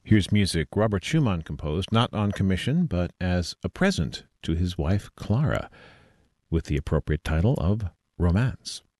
Here's music Robert Schumann composed, not on commission, but as a present to his wife Clara, with the appropriate title of Romance.